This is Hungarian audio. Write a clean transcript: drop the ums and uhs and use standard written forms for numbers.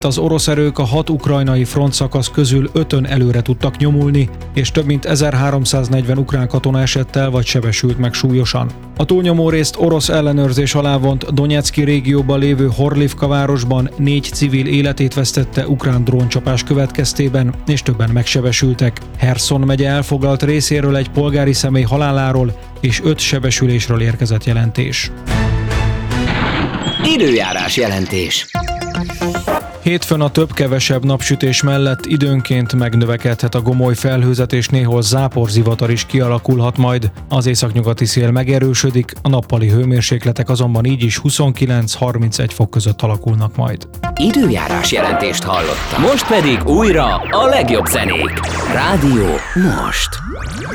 Az orosz erők a 6 ukrajnai frontszakasz közül 5-ön előre tudtak nyomulni, és több mint 1340 ukrán katona esett el vagy sebesült meg súlyosan. A túlnyomó részt orosz ellenőrzés alá vont Donetszki régióban lévő Horlivka városban 4 civil életét vesztette ukrán dróncsapás következtében, és többen megsebesültek. Herszon megye elfoglalt részéről egy polgári személy haláláról és 5 sebesülésről érkezett jelentés. Időjárás jelentés. Hétfőn a több-kevesebb napsütés mellett időnként megnövekedhet a gomoly felhőzet és néhol záporzivatar is kialakulhat majd. Az északnyugati szél megerősödik, a nappali hőmérsékletek azonban így is 29-31 fok között alakulnak majd. Időjárás jelentést hallottam. Most pedig újra a legjobb zenék. Rádió Most.